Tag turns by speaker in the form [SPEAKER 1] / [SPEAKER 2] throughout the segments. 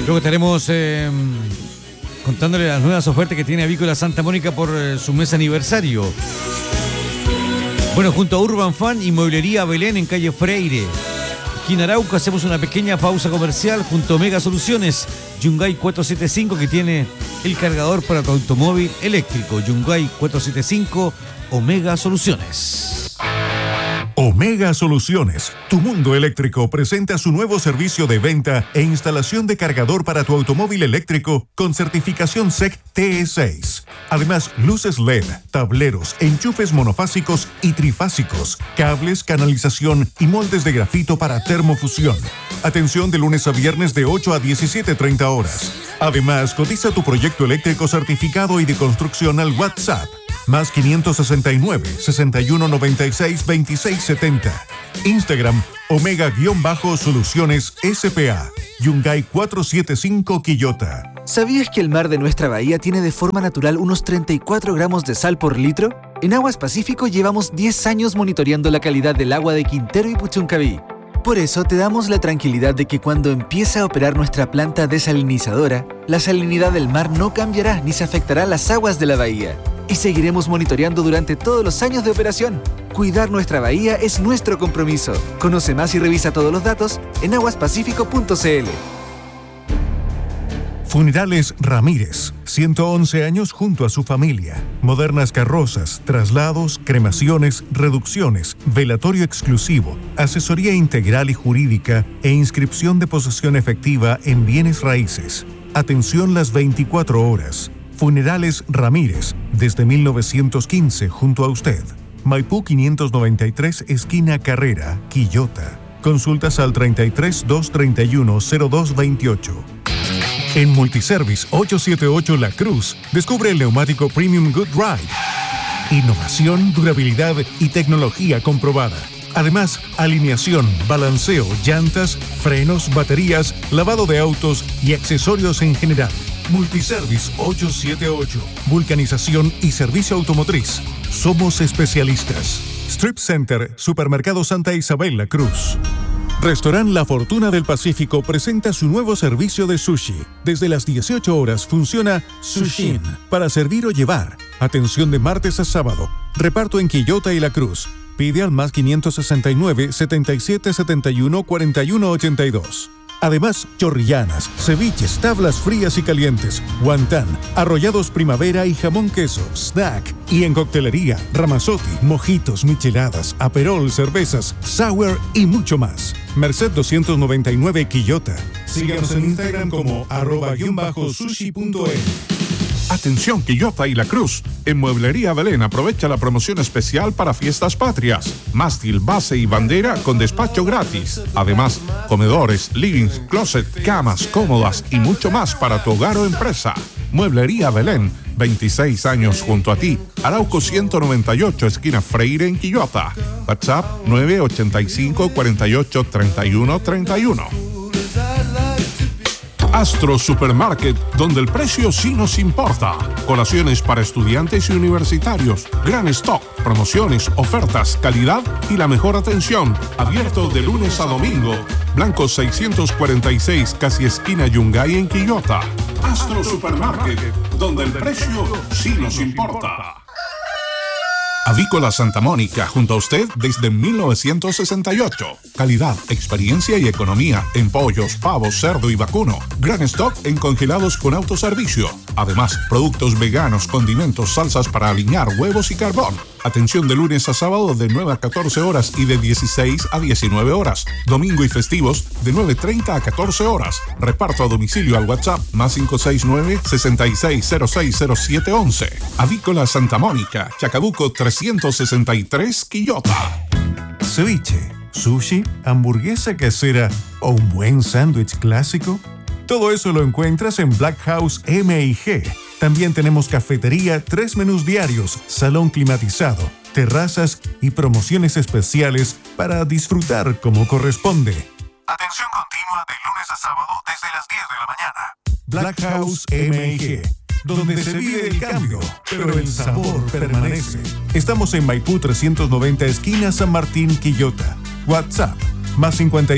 [SPEAKER 1] Luego estaremos contándole las nuevas ofertas que tiene Avícola Santa Mónica por su mes aniversario. Bueno, junto a Urban Fan y Mueblería Belén en calle Freire, aquí en Arauco, hacemos una pequeña pausa comercial junto a Omega Soluciones, Yungay 475, que tiene el cargador para tu automóvil eléctrico. Yungay 475, Omega Soluciones.
[SPEAKER 2] Omega Soluciones, tu mundo eléctrico, presenta su nuevo servicio de venta e instalación de cargador para tu automóvil eléctrico con certificación SEC TE6. Además, luces LED, tableros, enchufes monofásicos y trifásicos, cables, canalización y moldes de grafito para termofusión. Atención de lunes a viernes de 8 a 17:30 horas. Además, cotiza tu proyecto eléctrico certificado y de construcción al WhatsApp. Más 569 6196 2670. Instagram Omega-Soluciones SPA. Yungay 475 Quillota.
[SPEAKER 3] ¿Sabías que el mar de nuestra bahía tiene de forma natural unos 34 gramos de sal por litro? En Aguas Pacífico llevamos 10 años monitoreando la calidad del agua de Quintero y Puchuncaví. Por eso te damos la tranquilidad de que cuando empiece a operar nuestra planta desalinizadora, la salinidad del mar no cambiará ni se afectará las aguas de la bahía. Y seguiremos monitoreando durante todos los años de operación. Cuidar nuestra bahía es nuestro compromiso. Conoce más y revisa todos los datos en aguaspacifico.cl.
[SPEAKER 2] Funerales Ramírez, 111 años junto a su familia. Modernas carrozas, traslados, cremaciones, reducciones, velatorio exclusivo, asesoría integral y jurídica e inscripción de posesión efectiva en bienes raíces. Atención las 24 horas. Funerales Ramírez, desde 1915 junto a usted. Maipú 593, esquina Carrera, Quillota. Consultas al 33 231 0228. En Multiservice 878 La Cruz, descubre el neumático Premium Good Ride. Innovación, durabilidad y tecnología comprobada. Además, alineación, balanceo, llantas, frenos, baterías, lavado de autos y accesorios en general. Multiservice 878. Vulcanización y servicio automotriz. Somos especialistas. Strip Center, Supermercado Santa Isabel La Cruz. Restaurant La Fortuna del Pacífico presenta su nuevo servicio de sushi. Desde las 18 horas funciona Sushin para servir o llevar. Atención de martes a sábado. Reparto en Quillota y La Cruz. Pide al más 569 77 71 41 82. Además, chorrillanas, ceviches, tablas frías y calientes, guantán, arrollados primavera y jamón queso, snack. Y en coctelería, ramazotti, mojitos, micheladas, aperol, cervezas, sour y mucho más. Merced 299 Quillota. Síganos en Instagram como @sushi.el.
[SPEAKER 4] Atención Quillota y La Cruz. En Mueblería Belén aprovecha la promoción especial para fiestas patrias. Mástil, base y bandera con despacho gratis. Además, comedores, livings, closet, camas, cómodas y mucho más para tu hogar o empresa. Mueblería Belén, 26 años junto a ti. Arauco 198, esquina Freire en Quillota. WhatsApp 985 48 31 31. Astro Supermarket, donde el precio sí nos importa. Colaciones para estudiantes y universitarios. Gran stock, promociones, ofertas, calidad y la mejor atención. Abierto de lunes a domingo. Blanco 646, casi esquina Yungay en Quillota. Astro Supermarket, donde el precio sí nos importa. Avícola Santa Mónica, junto a usted desde 1968. Calidad, experiencia y economía en pollos, pavos, cerdo y vacuno. Gran stock en congelados con autoservicio. Además, productos veganos, condimentos, salsas para aliñar, huevos y carbón. Atención de lunes a sábado de 9 a 14 horas y de 16 a 19 horas. Domingo y festivos de 9:30 a 14 horas. Reparto a domicilio al WhatsApp más 569 66060711. Avícola Santa Mónica, Chacabuco 363 Quillota.
[SPEAKER 2] Ceviche, sushi, hamburguesa casera o un buen sándwich clásico. Todo eso lo encuentras en Black House M&G. También tenemos cafetería, 3 menús diarios, salón climatizado, terrazas y promociones especiales para disfrutar como corresponde. Atención continua de lunes a sábado desde las 10 de la mañana. Black House M&G, donde se vive el cambio, pero el sabor permanece. Estamos en Maipú 390, esquina San Martín, Quillota. WhatsApp Más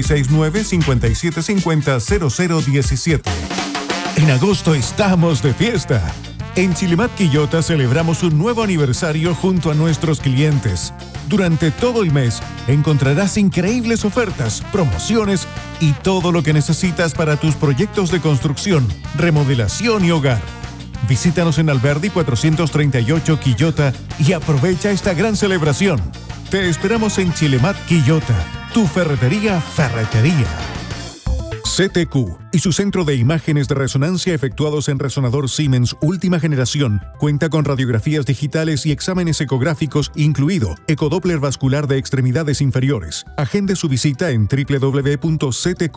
[SPEAKER 2] 569-5750-0017. En agosto estamos de fiesta. En Chilemat Quillota celebramos un nuevo aniversario junto a nuestros clientes. Durante todo el mes encontrarás increíbles ofertas, promociones y todo lo que necesitas para tus proyectos de construcción, remodelación y hogar. Visítanos en Alberdi 438 Quillota y aprovecha esta gran celebración. Te esperamos en Chilemat Quillota, tu ferretería. CTQ y su centro de imágenes de resonancia efectuados en resonador Siemens última generación cuenta con radiografías digitales y exámenes ecográficos, incluido ecodoppler vascular de extremidades inferiores. Agende su visita en www.ctq.cl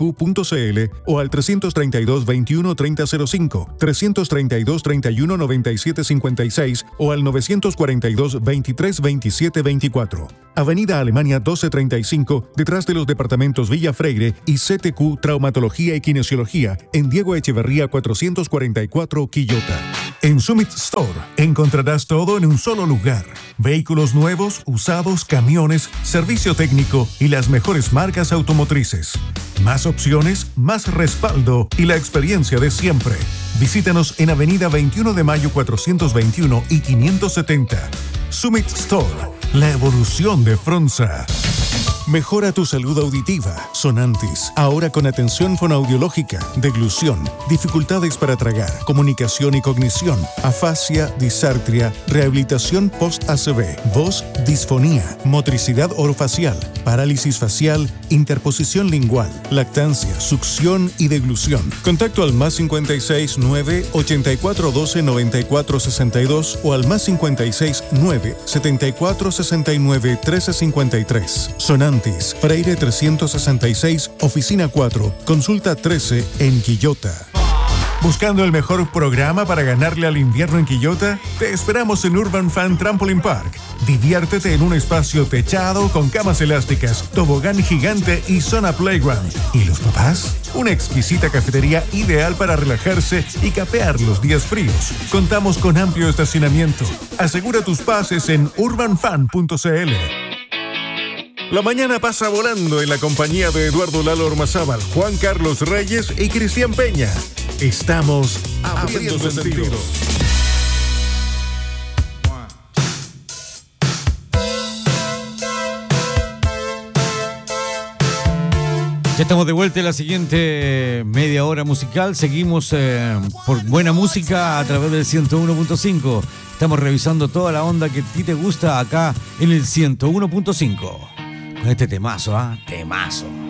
[SPEAKER 2] o al 332 21 3005, 332 31 97 56 o al 942 23 27 24. Avenida Alemania 1235, detrás de los departamentos Villa Freire, y CTQ Traumatología y Kinesiología en Diego Echeverría 444 Quillota. En Summit Store encontrarás todo en un solo lugar. Vehículos nuevos, usados, camiones, servicio técnico y las mejores marcas automotrices. Más opciones, más respaldo y la experiencia de siempre. Visítanos en Avenida 21 de Mayo 421 y 570. Summit Store, la evolución de Fronza. Mejora tu salud auditiva. Sonantis, ahora con atención fonoaudiológica, deglución, dificultades para tragar, comunicación y cognición, afasia, disartria, rehabilitación post-ACV, voz, disfonía, motricidad orofacial, parálisis facial, interposición lingual, lactancia, succión y deglución. Contacto al más 56 9 84 12 94 62 o al más 56 9 74 69 13 53. Sonantis, Freire 366, Oficina 4, Consulta 13 en Quillota. ¿Buscando el mejor programa para ganarle al invierno en Quillota? Te esperamos en Urban Fan Trampoline Park. Diviértete en un espacio techado con camas elásticas, tobogán gigante y zona playground. ¿Y los papás? Una exquisita cafetería ideal para relajarse y capear los días fríos. Contamos con amplio estacionamiento. Asegura tus pases en urbanfan.cl. La mañana pasa volando en la compañía de Eduardo Lalo Ormazábal, Juan Carlos Reyes y Cristian Peña. Estamos abriendo sentidos.
[SPEAKER 1] Ya estamos de vuelta en la siguiente media hora musical. Seguimos por buena música a través del 101.5. Estamos revisando toda la onda que a ti te gusta acá en el 101.5. Con este temazo, temazo.